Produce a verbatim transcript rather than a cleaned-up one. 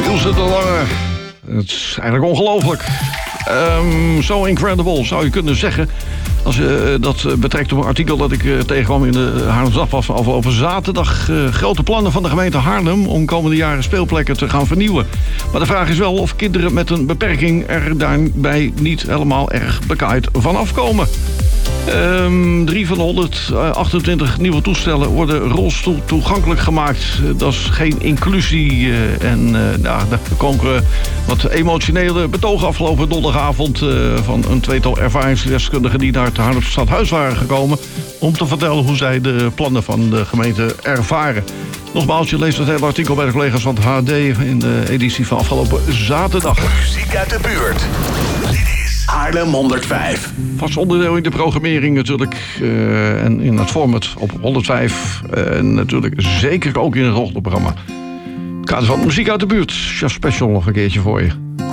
Ilse de Lange. Het is eigenlijk ongelooflijk. Um, so incredible, zou je kunnen zeggen. Als je uh, dat betrekt op een artikel dat ik uh, tegenkwam in de Haarlems Dagblad van afgelopen zaterdag. Uh, grote plannen van de gemeente Haarlem om komende jaren speelplekken te gaan vernieuwen. Maar de vraag is wel of kinderen met een beperking er daarbij niet helemaal erg bekaaid van afkomen. Um, drie van de honderdachtentwintig nieuwe toestellen worden rolstoel toegankelijk gemaakt. Uh, dat is geen inclusie. Uh, en uh, nou, daar komen uh, wat emotionele betogen afgelopen donderdagavond uh, van een tweetal ervaringsdeskundigen die naar het Haarlemse Stadhuis waren gekomen om te vertellen hoe zij de plannen van de gemeente ervaren. Nogmaals, je leest het hele artikel bij de collega's van het H D in de editie van afgelopen zaterdag. Muziek uit de buurt. Haarlem honderdvijf. Vast onderdeel in de programmering natuurlijk. Uh, en in het format op honderdvijf. Uh, en natuurlijk zeker ook in het ochtendprogramma. Het kader van muziek uit de buurt. Just Special nog een keertje voor je.